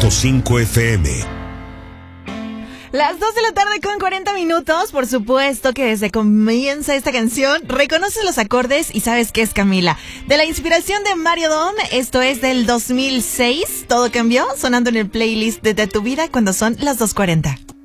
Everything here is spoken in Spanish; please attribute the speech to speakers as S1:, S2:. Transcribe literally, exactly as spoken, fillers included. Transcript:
S1: punto cinco F M.
S2: Las dos de la tarde con cuarenta minutos. Por supuesto que desde comienza esta canción reconoces los acordes y sabes que es Camila. De la inspiración de Mario Dom, esto es del dos mil seis. Todo cambió, sonando en el playlist de, de tu vida cuando son las dos cuarenta.